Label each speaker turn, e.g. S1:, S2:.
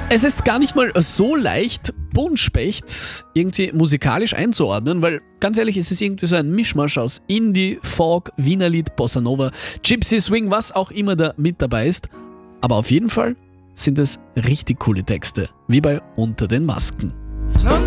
S1: Es ist gar nicht mal so leicht, Buntspecht irgendwie musikalisch einzuordnen, weil ganz ehrlich, es ist irgendwie so ein Mischmasch aus Indie, Folk, Wienerlied, Bossa Nova, Gypsy Swing, was auch immer da mit dabei ist. Aber auf jeden Fall sind es richtig coole Texte, wie bei Unter den Masken.
S2: No